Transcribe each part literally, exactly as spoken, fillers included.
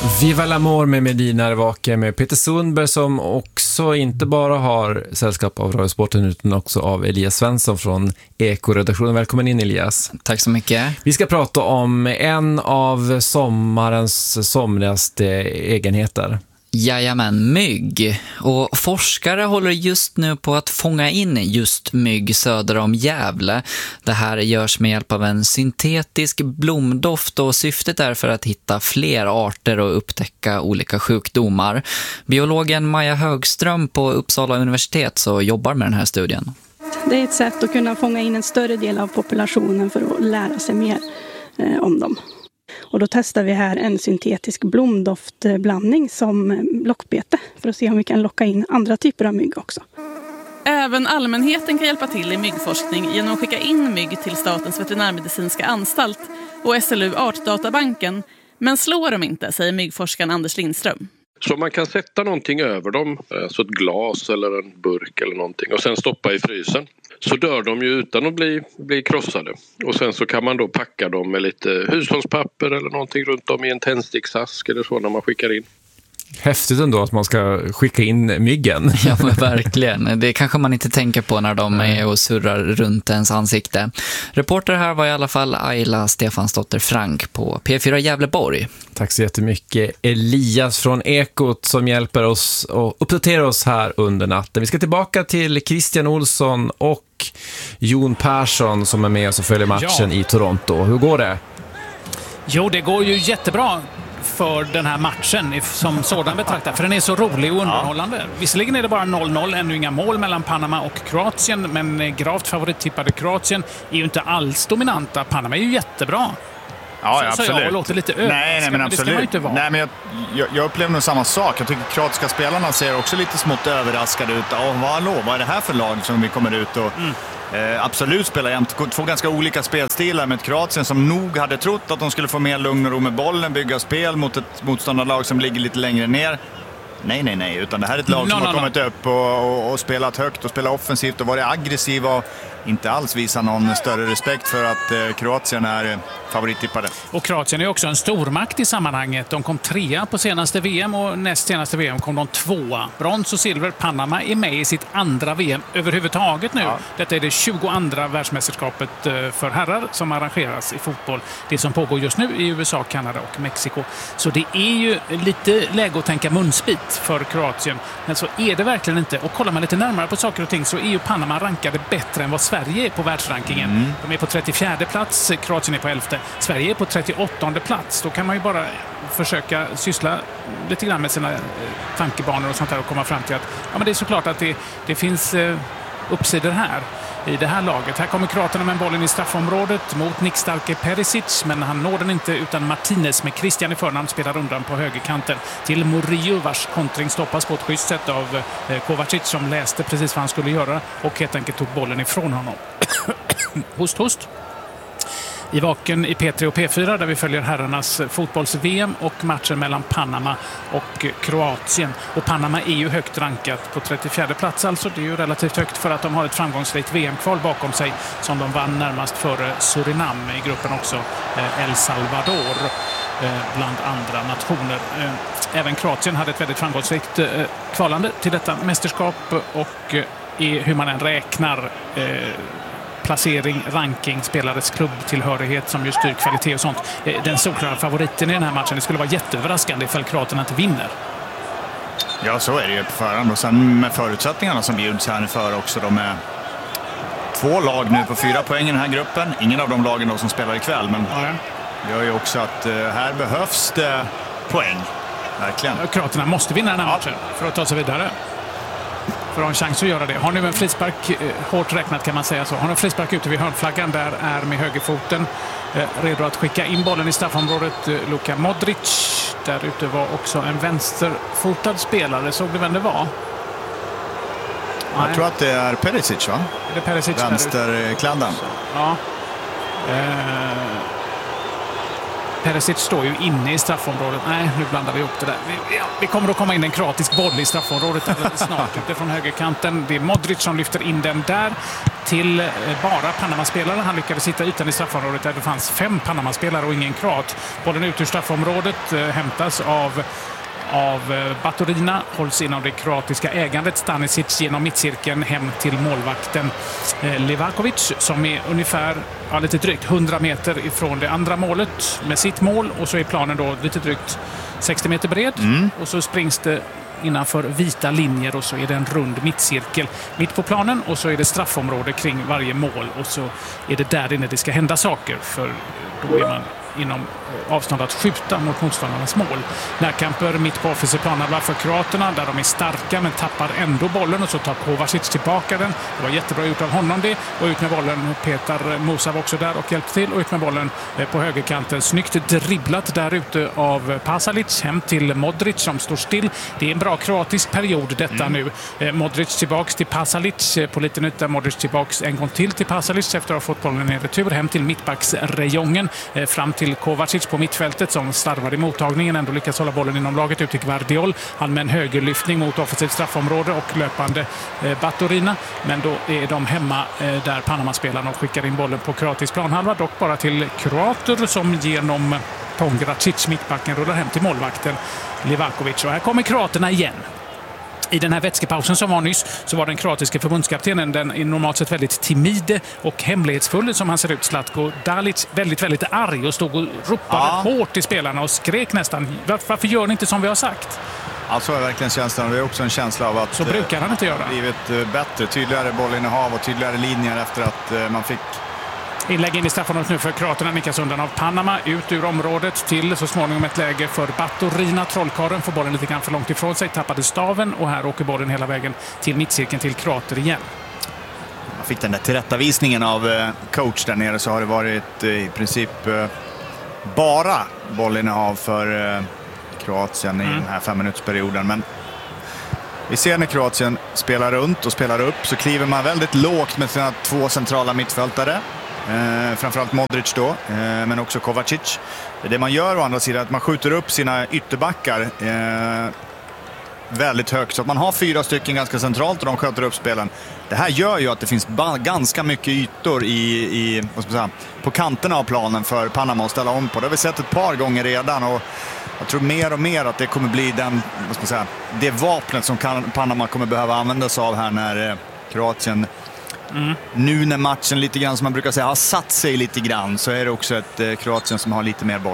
Viva l'amor med Medina Revake med Peter Sundberg, som också inte bara har sällskap av Radiosporten utan också av Elias Svensson från Eko-redaktionen. Välkommen in, Elias. Tack så mycket. Vi ska prata om en av sommarens somligaste egenheter. Jajamän, mygg. Och forskare håller just nu på att fånga in just mygg söder om Gävle. Det här görs med hjälp av en syntetisk blomdoft och syftet är för att hitta fler arter och upptäcka olika sjukdomar. Biologen Maja Högström på Uppsala universitet så jobbar med den här studien. Det är ett sätt att kunna fånga in en större del av populationen för att lära sig mer eh, om dem. Och då testar vi här en syntetisk blomdoftblandning som lockbete för att se om vi kan locka in andra typer av mygg också. Även allmänheten kan hjälpa till i myggforskning genom att skicka in mygg till Statens veterinärmedicinska anstalt och S L U Artdatabanken. Men slår de inte, säger myggforskaren Anders Lindström. Så man kan sätta någonting över dem, alltså ett glas eller en burk eller någonting, och sen stoppa i frysen. Så dör de ju utan att bli, bli krossade. Och sen så kan man då packa dem med lite hushållspapper eller någonting runt om i en tändsticksask eller så när man skickar in. Häftigt ändå att man ska skicka in myggen. Ja, men verkligen. Det kanske man inte tänker på när de är och surrar runt ens ansikte. Reporter här var i alla fall Ayla Stefansdotter Frank på P fyra Gävleborg. Tack så jättemycket, Elias från Ekot, som hjälper oss och uppdaterar oss här under natten. Vi ska tillbaka till Christian Olsson och Jon Persson som är med oss och följer matchen ja. i Toronto. Hur går det? Jo, det går ju jättebra för den här matchen som sådan betraktad, för den är så rolig och underhållande. Ja. Visserligen är det bara noll noll, ännu inga mål mellan Panama och Kroatien, men gravt favorittippade Kroatien är ju inte alls dominanta. Panama är ju jättebra. Ja, så, ja, absolut. Så jag låter lite överraskad, nej, nej, men absolut. Men det ska man ju inte vara. Nej, men jag, jag, jag upplever nog samma sak. Jag tycker kroatiska spelarna ser också lite smått överraskade ut. Åh, vad, hallå, vad är det här för lag som vi kommer ut och mm. eh, absolut spelar jämt. Två ganska olika spelstilar med ett Kroatien som nog hade trott att de skulle få mer lugn och ro med bollen, bygga spel mot ett motståndarlag som ligger lite längre ner. Nej, nej, nej. Utan det här är ett lag som no, har no, kommit no. upp och, och, och spelat högt och spelat offensivt och varit aggressiva och inte alls visar någon större respekt för att eh, Kroatien är eh, favorittippade. Och Kroatien är också en stormakt i sammanhanget. De kom trea på senaste V M och näst senaste V M kom de tvåa. Brons och silver. Panama är med i sitt andra V M överhuvudtaget nu. Ja. Detta är det tjugoandra världsmästerskapet för herrar som arrangeras i fotboll. Det som pågår just nu i U S A, Kanada och Mexiko. Så det är ju lite läge att tänka munsbit för Kroatien. Men så är det verkligen inte. Och kollar man lite närmare på saker och ting så är ju Panama rankade bättre än vad Sverige är på världsrankingen. Mm. De är på trettiofjärde plats, Kroatien är på elfte. Sverige är på trettioåttonde plats. Då kan man ju bara försöka syssla lite grann med sina eh, tankebanor och sånt där och komma fram till att ja, men det är såklart att det, det finns eh, uppsidor här i det här laget. Här kommer kroaterna med bollen i straffområdet mot nickstarke Perisic, men han når den inte utan Martinez med Christian i förnamn spelar undan på högerkanten till Murillo, vars kontring stoppas på ett schysst sätt av eh, Kovacic som läste precis vad han skulle göra och helt enkelt tog bollen ifrån honom. host, host. I Vaken i P tre och P fyra där vi följer herrarnas fotbolls-V M och matchen mellan Panama och Kroatien. Och Panama är ju högt rankat på trettiofjärde plats, alltså det är ju relativt högt för att de har ett framgångsrikt V M-kval bakom sig som de vann närmast före Surinam, i gruppen också El Salvador bland andra nationer. Även Kroatien hade ett väldigt framgångsrikt kvalande till detta mästerskap och är, hur man än räknar placering, ranking, spelares klubbtillhörighet som just styr kvalitet och sånt. Den solklara favoriten i den här matchen. Det skulle vara jätteöverraskande ifall kroaterna inte vinner. Ja, så är det ju på förhand. Och sen med förutsättningarna som bjuds här för också. De är två lag nu på fyra poäng i den här gruppen. Ingen av de lagen då som spelar ikväll. Men ja, det gör ju också att här behövs det poäng. Verkligen. Kroaterna måste vinna den här matchen för att ta sig vidare. För att ha en chans att göra det. Har nu en frispark, eh, hårt räknat kan man säga så. Har en frispark ute vid hörnflaggan, där är med högerfoten eh, redo att skicka in bollen i straffområdet eh, Luka Modric. Där ute var också en vänsterfotad spelare, såg du vem det var? Jag Nej. tror att det är Perisic, va? Är det Perisic? Vänsterkladdan. Ja. Eh... Perisic står ju inne i straffområdet. Nej, nu blandar vi ihop det där. Vi, ja, vi kommer att komma in en kroatisk boll i straffområdet alldeles snart utifrån högerkanten. Det är Modric som lyfter in den där. till bara Panama-spelare. Han lyckades hitta ytan i straffområdet där det fanns fem Panama-spelare och ingen kroat. Bollen ut ur straffområdet hämtas av av Baturina, hålls inom det kroatiska ägandet. Stanisic genom mittcirkeln hem till målvakten Livakovic som är ungefär ja, lite drygt hundra meter ifrån det andra målet med sitt mål, och så är planen då lite drygt sextio meter bred mm. och så springs det innanför vita linjer och så är det en rund mittcirkel mitt på planen och så är det straffområde kring varje mål och så är det där inne det ska hända saker, för då är man inom avstånd att skjuta mot motståndarnas mål. Närkamper mitt på offensiv planhalva för kroaterna där de är starka men tappar ändå bollen och så tar Kovacic tillbaka den. Det var jättebra gjort av honom det, och ut med bollen Petar Musa också där och hjälpte till, och ut med bollen på högerkanten. Snyggt dribblat där ute av Pasalic hem till Modric som står still. Det är en bra kroatisk period detta mm. nu. Modric tillbaks till Pasalic på lite nytt där. Modric tillbaks en gång till till Pasalic efter att ha fått bollen i retur hem till mittbacksrejongen fram till Kovacic på mittfältet som starvar i mottagningen, ändå lyckas hålla bollen inom laget ut till Gvardiol. Han med en högerlyftning mot offensivt straffområde och löpande eh, Baturina, men då är de hemma eh, där Panama-spelarna och skickar in bollen på kroatisk planhalva, dock bara till kroater som genom Pongracic, mittbacken, rullar hem till målvakten Livakovic. Och här kommer kroaterna igen. I den här vätskepausen som var nyss så var den kroatiska förbundskaptenen, den är normalt sett väldigt timid och hemlighetsfull som han ser ut, Zlatko Dalic, väldigt, väldigt arg och stod och ropade ja. hårt till spelarna och skrek nästan. Varför gör ni inte som vi har sagt? Alltså är verkligen känslan, det är också en känsla av att så brukar han inte göra. Blivit bättre, tydligare bollinnehav och tydligare linjer efter att man fick inlägg in i straffområdet nu för kroaterna, nickas undan av Panama, ut ur området till så småningom ett läge för Baturina. Trollkarlen får bollen lite grann för långt ifrån sig, tappade staven och här åker bollen hela vägen till mittcirkeln till kroater igen. Man fick den där tillrättavisningen av coach där nere, så har det varit i princip bara bollinnehav för Kroatien i mm. den här femminutersperioden. Men vi ser när Kroatien spelar runt och spelar upp så kliver man väldigt lågt med sina två centrala mittfältare. Eh, framförallt Modric då, eh, men också Kovacic. Det man gör å andra sidan är att man skjuter upp sina ytterbackar eh, väldigt högt. Så att man har fyra stycken ganska centralt och de sköter upp spelen. Det här gör ju att det finns ganska mycket ytor i, i, vad ska man säga, på kanterna av planen för Panama att ställa om på. Det har vi sett ett par gånger redan, och jag tror mer och mer att det kommer bli den, vad ska man säga, det vapnet som Panama kommer behöva använda sig av här när eh, Kroatien Mm. nu när matchen lite grann, som man brukar säga, har satt sig lite grann, så är det också ett eh, Kroatien som har lite mer boll.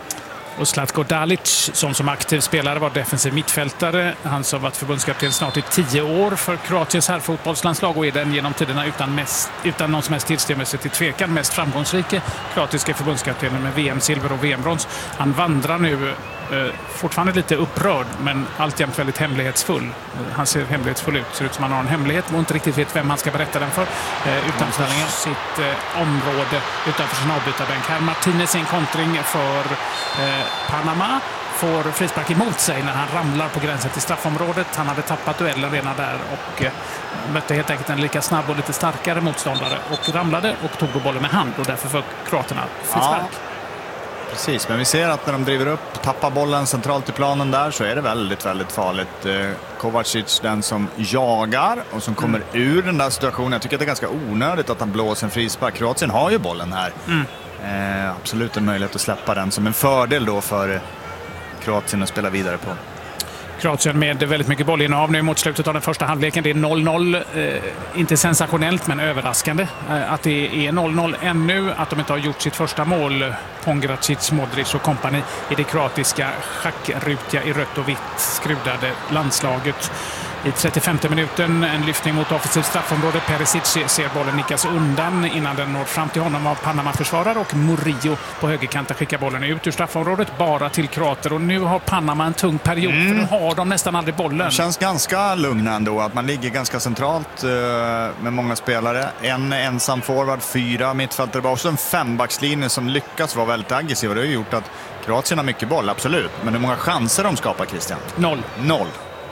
Och Zlatko Dalic som som aktiv spelare var defensiv mittfältare. Han som varit förbundskapten snart i tio år för Kroatiens herrfotbollslandslag och är den genom tiderna utan, mest, utan någon som helst tillstymmelse till tvekan mest framgångsrika kroatiska förbundskaptenen med V M-silver och V M-brons. Han vandrar nu eh, fortfarande lite upprörd men alltjämt väldigt hemlighetsfull. Han ser hemlighetsfull ut, ser ut som han har en hemlighet och inte riktigt vet vem han ska berätta den för. Eh, utanför sitt eh, område, utanför sin avbytarbänk. Här Martinez en kontring för eh, Panama, får frispark emot sig när han ramlar på gränsen till straffområdet. Han hade tappat duellen redan där och eh, mötte helt enkelt en lika snabb och lite starkare motståndare och ramlade och tog då bollen med hand, och därför för kroaterna frispark. Ja, precis, men vi ser att när de driver upp, tappar bollen centralt i planen där, så är det väldigt, väldigt farligt. Eh, Kovacic, den som jagar och som kommer mm. ur den där situationen. Jag tycker att det är ganska onödigt att han blåser en frispark. Kroatien har ju bollen här. Mm. Eh, absolut en möjlighet att släppa den som en fördel då för eh, Kroatien att spela vidare på. Kroatien med väldigt mycket bollinnehav nu mot slutet av den första halvleken. Det är noll noll. Eh, inte sensationellt men överraskande eh, att det är noll noll ännu. Att de inte har gjort sitt första mål. Pongracic, Modric och kompani i det kroatiska schackrutiga i rött och vitt skrudade landslaget. I trettiofemte minuten en lyftning mot offensivt straffområde. Perisic ser bollen nickas undan innan den når fram till honom av Panama-försvarare, och Murillo på högerkanten skickar bollen ut ur straffområdet bara till kroater. Och nu har Panama en tung period mm. för nu har de nästan aldrig bollen. Det känns ganska lugna ändå att man ligger ganska centralt uh, med många spelare. En ensam forward, fyra mittfältare, bara också en fembackslinje som lyckas vara väldigt aggressiv. Det har gjort att Kroatien har mycket boll, absolut. Men hur många chanser de skapar, Christian? Noll. Noll.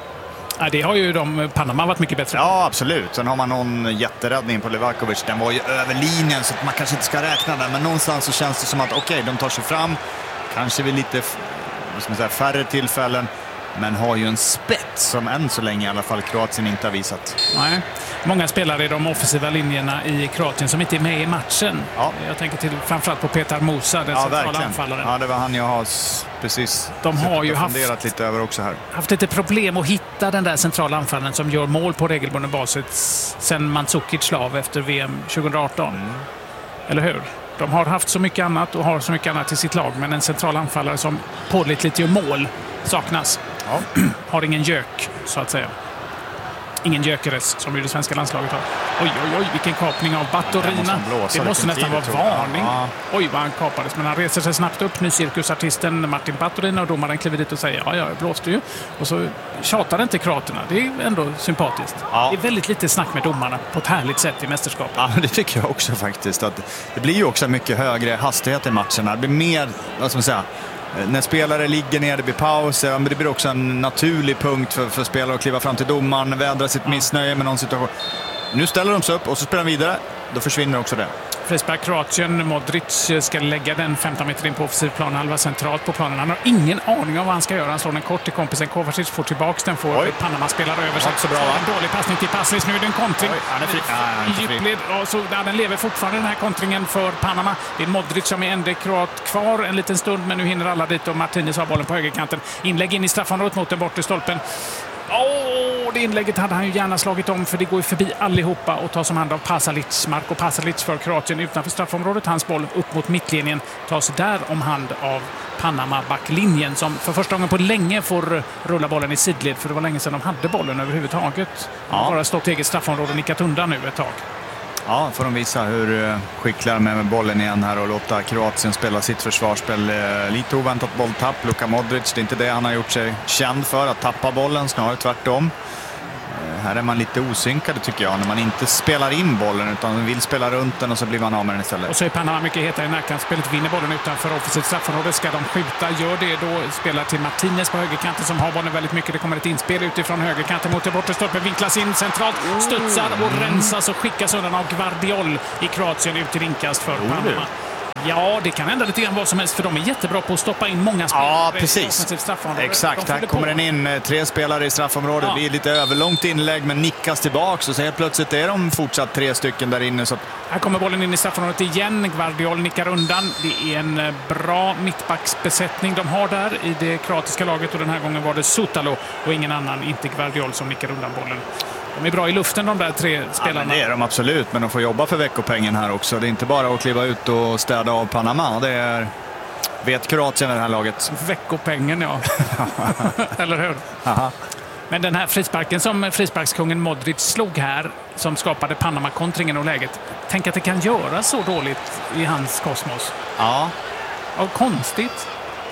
Ja, det har ju de, Panama varit mycket bättre. Ja, absolut. Sen har man någon jätteräddning på Livakovic. Den var ju över linjen så att man kanske inte ska räkna den. Men någonstans så känns det som att okej, okay, de tar sig fram. Kanske vid lite vad ska man säga, färre tillfällen. Men har ju en spets som än så länge i alla fall Kroatien inte har visat. Nej. många spelare i de offensiva linjerna i Kroatien som inte är med i matchen. Ja. Jag tänker till framförallt på Petar Musa, den Ja, centrala verkligen. anfallaren. Ja, det var han jag har s- precis De har ju funderat haft- lite över också här. haft lite problem att hitta den där centrala anfallaren som gör mål på regelbunden basis sen Mandzukic slav efter V M tjugoarton. Mm. Eller hur? De har haft så mycket annat och har så mycket annat i sitt lag, men en central anfallare som pålitligt gör mål saknas. Ja. Har ingen gök, så att säga. Ingen Gyökeres, som ju det svenska landslaget har. Oj, oj, oj, vilken kapning av Den måste Baturina. han blåsa, Det måste vilken nästan tid vara det tog. varning. Ja. Oj, vad han kapades. Men han reser sig snabbt upp, nu cirkusartisten Martin Baturina, och domaren kliver dit och säger ja, jag blåste ju. Och så tjatar inte kroaterna. Det är ändå sympatiskt. Ja. Det är väldigt lite snack med domarna på ett härligt sätt i mästerskapet. Ja, det tycker jag också faktiskt. Att det blir ju också mycket högre hastighet i matcherna. Det blir mer, vad ska man säga, när spelare ligger ner, det blir pauser. Men det blir också en naturlig punkt för, för spelare att kliva fram till domaren, vädra sitt missnöje med någon situation. Nu ställer de sig upp och så spelar de vidare. Då försvinner också det. Frispark Kroatien. Modric ska lägga den femton meter in på offensiv plan, halva centralt på planen. Han har ingen aning om vad han ska göra. Han slår den kort till kompisen. Kovacic får tillbaka den. Får Oj. Panama spelar över sig. Inte så bra, va? En dålig passning till Paslis. Nu är det en kontring. Oj, han är fri. Ja, han är inte I fri. djupled. Och så, ja, den lever fortfarande, den här kontringen för Panama. Det är Modric som är enda kroat kvar en liten stund, men nu hinner alla dit och Martinez har bollen på högerkanten. Inlägg in i straffområdet mot den bortre stolpen. Åh, det inlägget hade han ju gärna slagit om, för det går ju förbi allihopa och tas om hand av Pasalic. Marko Pasalic för Kroatien utanför straffområdet. Hans boll upp mot mittlinjen tas där om hand av Panama-backlinjen, som för första gången på länge får rulla bollen i sidled, för det var länge sedan de hade bollen överhuvudtaget. De har Ja. bara stått i eget straffområde och nickat undan nu ett tag. Ja, får de visa hur eh, skickliga de är med bollen igen här och låta Kroatien spela sitt försvarsspel. Eh, lite oväntat bolltapp. Luka Modric, det är inte det han har gjort sig känd för, att tappa bollen, snarare tvärtom. Eh, här är man lite osynkade tycker jag, när man inte spelar in bollen utan vill spela runt den och så blir man av med den istället. Och så är Panama mycket hetare i närkampsspelet, vinner bollen utanför offensivt straffområde. Ska de skjuta, gör det då. Spelar till Martinez på högerkanten som har bollen väldigt mycket. Det kommer ett inspel utifrån högerkanten mot det bortre stolpen. Vinklas in centralt, studsar och rensas och skickas undan av Gvardiol i Kroatien ut till inkast för Panama. Ja, det kan hända lite grann vad som helst, för de är jättebra på att stoppa in många spelare. Ja, i precis. offensivt straffområde. Exakt, De här fyller kommer på. den in. eh, Tre spelare i straffområdet. Ja. Det blir lite överlångt inlägg men nickas tillbaks och så helt plötsligt är de fortsatt tre stycken där inne. Så att, Här kommer bollen in i straffområdet igen. Gvardiol nickar undan. Det är en eh, bra mittbacksbesättning de har där i det kroatiska laget, och den här gången var det Sutalo och ingen annan, inte Gvardiol, som nickar undan bollen. De är bra i luften, de där tre ja, spelarna. men det är de absolut, men de får jobba för veckopengen här också. Det är inte bara att kliva ut och städa av Panama. Det är, vet Kroatien i det här laget. Veckopengen, ja. Eller hur? Aha. Men den här frisparken som frisparkskungen Modric slog här, som skapade Panama-kontringen och läget. Tänk att det kan göra så dåligt i hans kosmos. Ja. Och konstigt.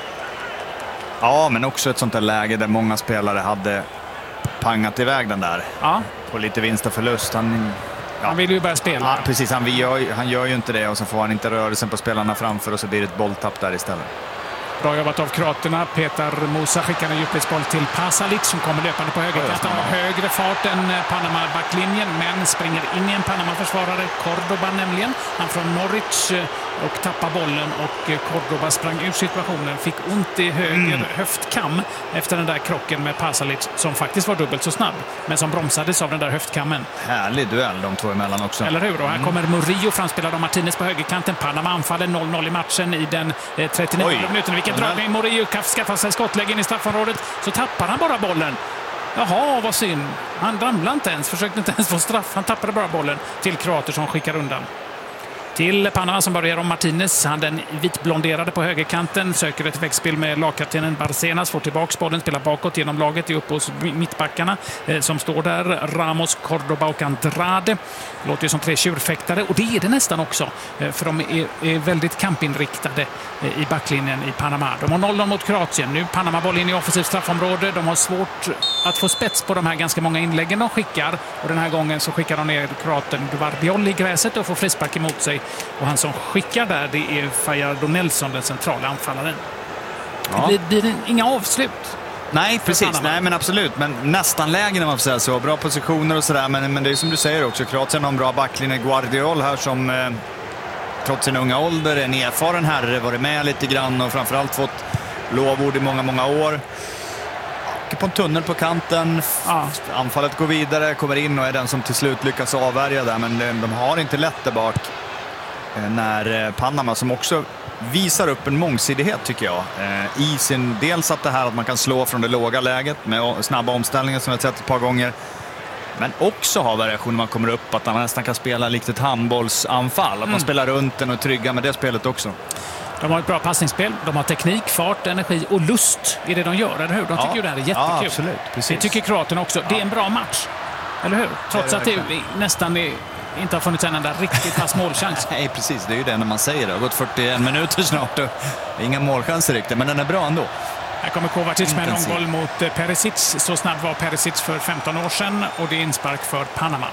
ja, men också ett sånt där läge där många spelare hade pangat iväg den där. Ja, På lite vinst och förlust. Han, ja. han vill ju börja spela. Ja, precis. Han gör, ju- han gör ju inte det och så får han inte rörelsen på spelarna framför och så blir det ett bolltapp där istället. Bra jobbat av kroaterna. Petar Musa skickar en djupledsboll till Pasalic som kommer löpande på högerkanten. Har högre fart än Panama-backlinjen, men springer in i en Panama-försvarare. Cordoba nämligen. Han från Norwich och tappar bollen, och Cordoba sprang ur situationen. Fick ont i höger Mm. höftkam efter den där krocken med Pasalic, som faktiskt var dubbelt så snabb, men som bromsades av den där höftkammen. Härlig duell de två emellan också. Eller hur? Och här kommer Murillo framspelad av Martinez på högerkanten. Panama anfaller noll noll i matchen i den eh, trettionionde Oj. minuten. Vilken Den där- dragning! Murillo skaffar sig skottlägen i straffområdet. Så tappar han bara bollen. Jaha, vad synd. Han ramlade inte ens, försökte inte ens få straff. Han tappade bara bollen till kroater som skickar undan. Till Panama som börjar om Martinez. Han den vitblonderade på högerkanten. Söker ett växtspel med lagkaptenen Barcenas. Får tillbaka bollen, spelar bakåt genom laget. Är uppe hos mittbackarna eh, som står där. Ramos, Cordoba och Andrade. Låter ju som tre tjurfäktare. Och det är det nästan också. Eh, för de är, är väldigt kampinriktade eh, i backlinjen i Panama. De har noll noll mot Kroatien. Nu Panama boll in i offensivt straffområde. De har svårt att få spets på de här ganska många inläggen de skickar. Och den här gången så skickar de ner kroaten Gvardiol i gräset och får frispark emot sig. Och han som skickar där, det är Fajardo Nelson, den centrala anfallaren. Ja. Det blir inga avslut. Nej, precis. Panama. Nej, men absolut. Men nästan lägen om man får säga så. Bra positioner och sådär. Men, men det är som du säger också. Kroatien har en bra backlinje. Gvardiol här som eh, trots sin unga ålder är en erfaren herre. Varit med lite grann och framförallt fått lovord i många, många år. åker på en tunnel på kanten. Ja. Anfallet går vidare, kommer in och är den som till slut lyckas avvärja där. Men de har inte lätt där bak. När Panama, som också visar upp en mångsidighet tycker jag. I sin, dels att det här att man kan slå från det låga läget med snabba omställningar som jag har sett ett par gånger. Men också har variation när man kommer upp att man nästan kan spela likt ett handbollsanfall. Att man mm. spelar runt den och trygga med det spelet också. De har ett bra passningsspel, de har teknik, fart, energi och lust i det de gör, eller hur? De tycker ja. ju det här är jättekul. Ja, absolut. Precis. Det tycker kroaterna också. Ja. Det är en bra match, eller hur? Trots det att det nästan är, inte har funnits en enda riktigt fast målchans. Nej, precis. Det är ju det när man säger det. Det har gått fyrtioen minuter snart och inga målchanser riktigt, men den är bra ändå. Här kommer Kovacic med en långboll mot Perisic. Så snabb var Perisic för femton år sedan och det är inspark för Panama.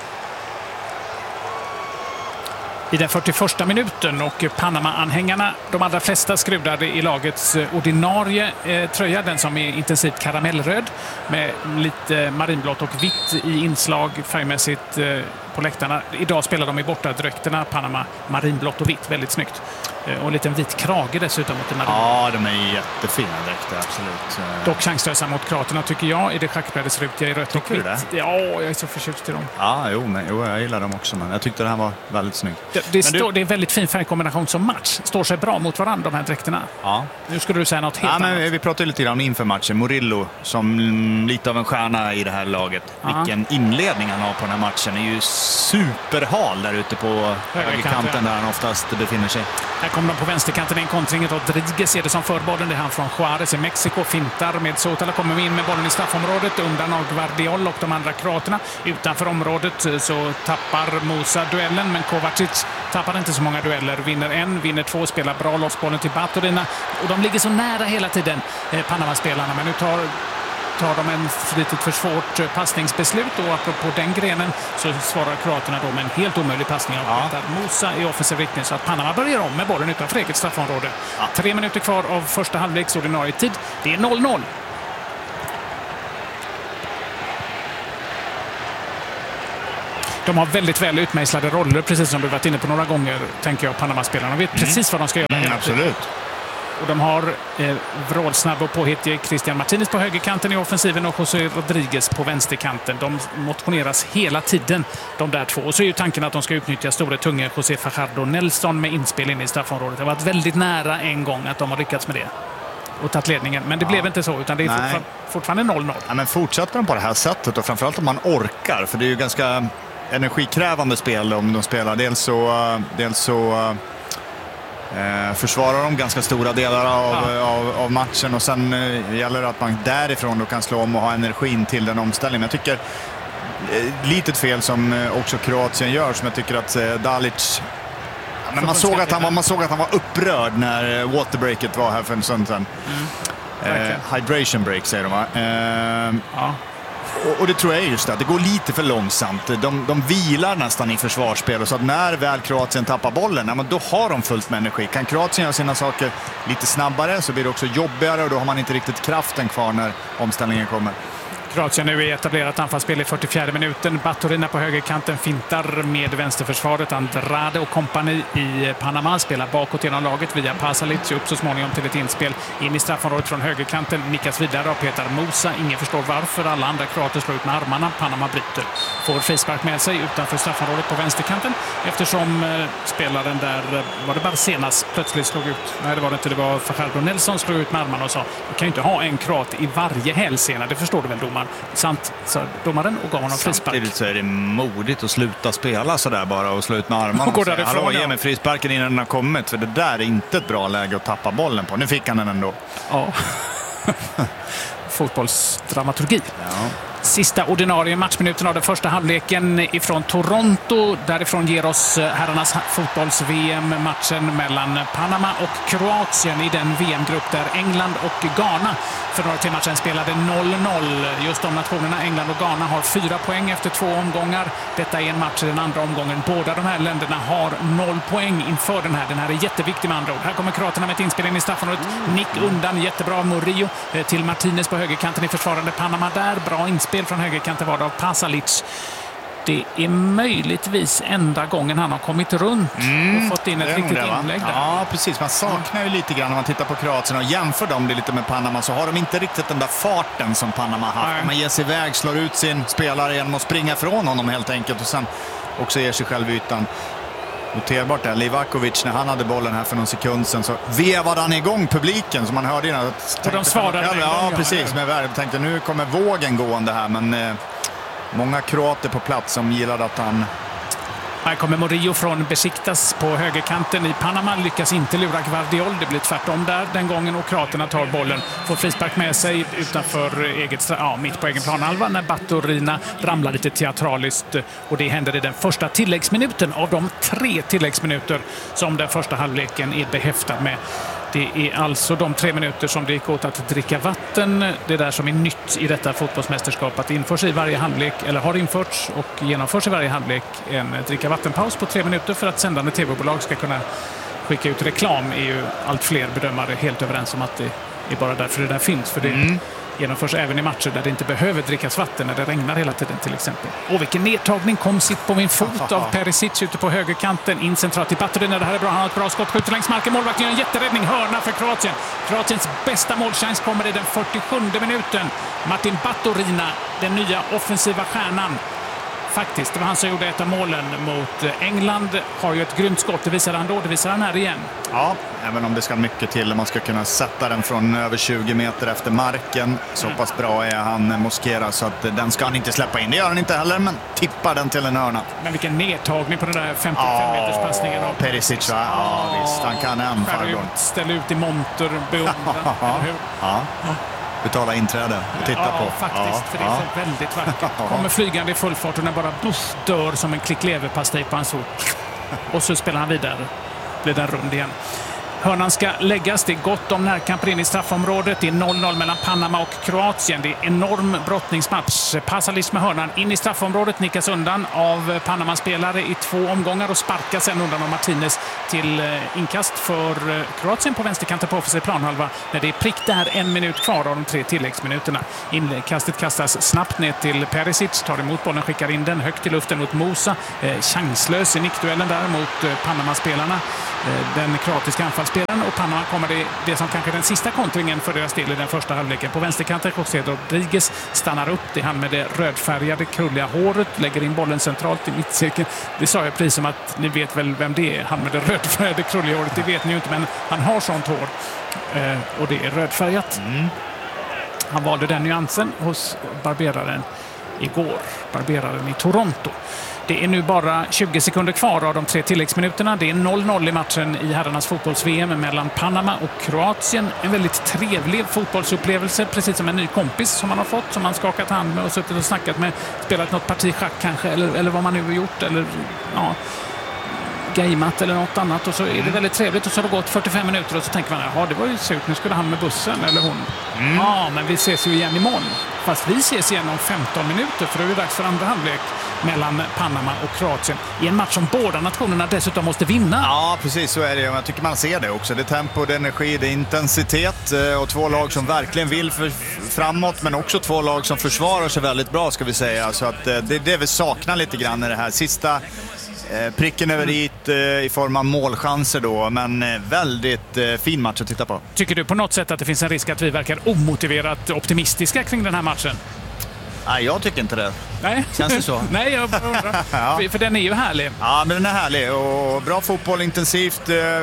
I den fyrtioförsta minuten och Panama-anhängarna, de allra flesta skrudade i lagets ordinarie eh, tröja, den som är intensivt karamellröd med lite marinblått och vitt i inslag färgmässigt eh, på läktarna. Idag spelar de i bortadräkterna, Panama marinblått och vitt, väldigt snyggt. Eh, och en liten vit krage dessutom mot marin. Ja, de är jättefina dräkter, absolut. Dock chanslösa mot kroaterna tycker jag i det schackbrädesrutiga i rött och vitt. Ja, jag är så förtjust i dem. Ja, jo, men, jo, jag gillar dem också, men jag tyckte det här var väldigt snyggt. Det, det, står, du... det är en väldigt fin färgkombination som match. Står sig bra mot varandra, de här dräkterna. Ja. Nu skulle du säga något helt ja, annat. Men vi pratade lite grann inför matchen. Murillo, som lite av en stjärna i det här laget. Ja. Vilken inledning han har på den här matchen. Är ju superhal där ute på högerkanten där han oftast befinner sig. Här kommer de på vänsterkanten i en kontring. Rodriguez är det som för bollen. Det är han från Juarez i Mexiko. Fintar med Sotala. Kommer in med bollen i straffområdet. Undan av Guardiol och de andra kroaterna. Utanför området så tappar Musa duellen. Men Kovacic tappar inte så många dueller. Vinner en, vinner två, spelar bra lossbollen till Baturina. Och de ligger så nära hela tiden, eh, Panama-spelarna. Men nu tar... tar de en litet för svårt passningsbeslut och apropå den grenen så svarar kroaterna då med en helt omöjlig passning av ja. Musa i offensiv riktning så att Panama börjar om med bollen utanför eget straffområde. Ja. Tre minuter kvar av första halvleks ordinarie tid. Det är noll noll. De har väldigt väl utmejslade roller, precis som du varit inne på några gånger, tänker jag, Panama-spelarna. De vet mm. precis vad de ska göra. Mm, absolut. Och de har eh, vrålsnabb och påhittig Christian Martinez på högerkanten i offensiven och José Rodriguez på vänsterkanten. De motioneras hela tiden, de där två. Och så är ju tanken att de ska utnyttja stora tunga José Fajardo Nelson med inspel in i straffområdet. Det har varit väldigt nära en gång att de har lyckats med det och tagit ledningen. Men det ja. blev inte så, utan det är fortfar- fortfarande noll noll. Ja, men fortsätter de på det här sättet och framförallt om man orkar, för det är ju ganska energikrävande spel om de spelar. Dels så... Dels så Eh, försvarar de ganska stora delar av, ja. av, av matchen och sen eh, gäller det att man därifrån då kan slå om och ha energin till den omställningen. Jag tycker eh, litet fel som eh, också Kroatien gör, som jag tycker att eh, Dalic men man såg, att han var, man såg att han var upprörd när eh, waterbreaket var här för en stund sedan. Mm. Eh, hydration break säger de, va? Eh, ja. Och, och det tror jag är just det, det går lite för långsamt. De, de vilar nästan i försvarsspel och så att när väl Kroatien tappar bollen, ja, men då har de fullt med energi. Kan Kroatien göra sina saker lite snabbare så blir det också jobbigare och då har man inte riktigt kraften kvar när omställningen kommer. Kroatien nu är etablerat anfallsspel i fyrtiofjärde minuten. Baturina på högerkanten fintar med vänsterförsvaret. Andrade och kompani i Panama spelar bakåt genom laget via Pasalic upp så småningom till ett inspel in i straffområdet från högerkanten. Nickas vidare av Petar Musa. Ingen förstår varför. Alla andra kroater slår ut med armarna. Panama bryter. Får frispark med sig utanför straffområdet på vänsterkanten eftersom eh, spelaren där, var det Barcenas, plötsligt slog ut. Nej, det var det inte. Det var Fajardo Nelson slog ut med armarna och sa vi kan ju inte ha en kroat i varje hälsena. Det förstår du väl, domaren? Sant, sa domaren och gav honom frispark. Samtidigt så är det modigt att sluta spela så där bara och slå ut med armarna. Och och Hallå, ge mig frisparken innan den har kommit, för det där är inte ett bra läge att tappa bollen på. Nu fick han den ändå. Ja. Fotbollsdramaturgi. Ja. Sista ordinarie matchminuten av den första halvleken ifrån Toronto. Därifrån ger oss herrarnas fotbolls-V M-matchen mellan Panama och Kroatien i den V M-grupp där England och Ghana för några timmar sedan spelade noll noll. Just de nationerna, England och Ghana, har fyra poäng efter två omgångar. Detta är en match i den andra omgången. Båda de här länderna har noll poäng inför den här. Den här är jätteviktig med andra ord. Här kommer kroaterna med ett inspel in i straffområdet. Nick undan, jättebra av Murillo till Martinez på högerkanten i försvarande Panama där. Bra inspel från högerkanten var det av Pasalic. det är möjligtvis enda gången han har kommit runt Mm, och fått in ett det är riktigt det, va? inlägg där. Ja, precis. Man saknar ju lite grann när man tittar på Kroatien och jämför dem det lite med Panama, så har de inte riktigt den där farten som Panama har haft. Nej. Man ger sig iväg, slår ut sin spelare genom att springa från honom helt enkelt och sen också ger sig själv ytan. Noterbart där, Livakovic, när han hade bollen här för någon sekund sedan så vevade han igång publiken som man hörde innan. Och de svarade ja, en ja, gång, precis. ja. Med värde. Jag tänkte nu kommer vågen gående här, men eh, många kroater på plats som gillade att han... Här kommer Murillo från Besiktas på högerkanten i Panama. Lyckas inte lura Guardiol. Det blir tvärtom där den gången och kroaterna tar bollen. Får frispark med sig utanför eget, ja, mitt på egen planhalva när Baturina ramlar lite teatraliskt. Och det händer i den första tilläggsminuten av de tre tilläggsminuter som den första halvleken är behäftad med. Det är alltså de tre minuter som det gick åt att dricka vatten. Det där som är nytt i detta fotbollsmästerskap, att införs i varje halvlek, eller har införts och genomförs i varje halvlek, en dricka vattenpaus på tre minuter för att sändande tv-bolag ska kunna skicka ut reklam, är ju allt fler bedömare helt överens om att det är bara därför det där finns. För det mm. genomförs även i matcher där det inte behöver drickas vatten när det regnar hela tiden till exempel. Och vilken nedtagning, kom sitt på min fot av Perisic ute på högerkanten. In centralt i Baturina, det här är bra, han har ett bra skott, skjuter längs marken, målvakten gör en jätteräddning, hörna för Kroatien. Kroatiens bästa målchans kommer i den fyrtiosjunde minuten. Martin Baturina, den nya offensiva stjärnan. Faktiskt, det var han som gjorde ett av målen mot England. Har ju ett grymt skott, det visar han då, det visar han här igen. Ja, även om det ska mycket till. Man ska kunna sätta den från över tjugo meter efter marken. Så Mm. pass bra är han, Mosquera, så att den ska han inte släppa in. Det gör han inte heller, men tippar den till en hörna. Men vilken nedtagning på den där femtiofem meters passningen av Perisic, va? Ja, visst, han kan en skär farbror. ut, ställ ut i monter, beundran, eller hur? Ja. Betala inträde och titta ja, på. faktiskt, Ja, för det är ja. så väldigt vackert. Kommer flygande i full fart och när bara buff dör som en klick leverpastej på hans fot. Och så spelar han vidare. Blir den rund igen. Hörnan ska läggas. Det är gott om närkamper in i straffområdet. Det är noll noll mellan Panama och Kroatien. Det är enorm brottningsmatch. Pasalic med hörnan in i straffområdet. Nickas undan av Panama-spelare i två omgångar och sparkas sen undan av Martinez till inkast för Kroatien på vänsterkanten på offensiv planhalva. När det är prick där en minut kvar av de tre tilläggsminuterna. Inkastet kastas snabbt ner till Perisic. Tar emot bollen, skickar in den högt i luften mot Musa. Eh, chanslös i nickduellen där mot eh, Panama-spelarna. Eh, den kroatiska anfallsspelaren. Och Panama kommer det, det som kanske är den sista kontringen för deras del i den första halvleken. På vänsterkanten José Rodriguez stannar upp. Det är han med det rödfärgade krulliga håret. Lägger in bollen centralt i mittcirkeln. Det sa jag precis som att ni vet väl vem det är. Han med det rödfärgade krulliga håret. Det vet ni ju inte, men han har sånt hår. Eh, och det är rödfärgat. Mm. Han valde den nyansen hos barberaren igår. Barberaren i Toronto. Det är nu bara tjugo sekunder kvar av de tre tilläggsminuterna. Det är noll noll i matchen i herrarnas fotbolls-V M mellan Panama och Kroatien. En väldigt trevlig fotbollsupplevelse, precis som en ny kompis som man har fått, som man skakat hand med och suttit och snackat med. Spelat något parti schack kanske, eller, eller vad man nu har gjort, eller ja, gameat eller något annat. Och så är det väldigt trevligt och så har det gått fyrtiofem minuter och så tänker man, ja det var ju surt, nu skulle han med bussen eller hon. Mm. Ja, men vi ses ju igen imorgon. Fast vi ses igen om femton minuter, för det är ju dags för andra halvlek mellan Panama och Kroatien i en match som båda nationerna dessutom måste vinna. Ja, precis så är det. Jag tycker man ser det också. Det är tempo, det är energi, det är intensitet och två lag som verkligen vill för framåt, men också två lag som försvarar sig väldigt bra, ska vi säga. Så att det är det vi saknar lite grann i det här sista pricken över dit i form av målchanser då, men väldigt fin match att titta på. Tycker du på något sätt att det finns en risk att vi verkar omotiverat optimistiska kring den här matchen? Nej, jag tycker inte det. Nej. Känns det så? Nej, jag undrar. Ja. För, för den är ju härlig. Ja, men den är härlig och bra fotboll, intensivt.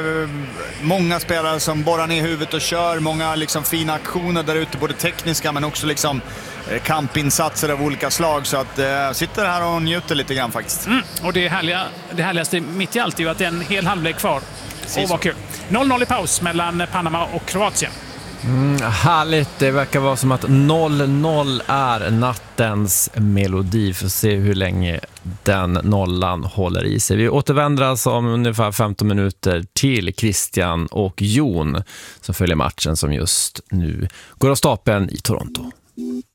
Många spelare som borrar ner huvudet och kör. Många liksom fina aktioner där ute, både tekniska men också liksom kampinsatser av olika slag. Så att jag sitter här och njuter lite grann faktiskt. Mm. Och det, härliga, det härligaste mitt i allt är ju att det är en hel halvlek kvar. Åh, vad kul. noll noll i paus mellan Panama och Kroatien. Mm, härligt, det verkar vara som att noll noll är nattens melodi. För att se hur länge den nollan håller i sig. Vi återvänder alltså om ungefär femton minuter till Christian och Jon som följer matchen som just nu går av stapeln i Toronto.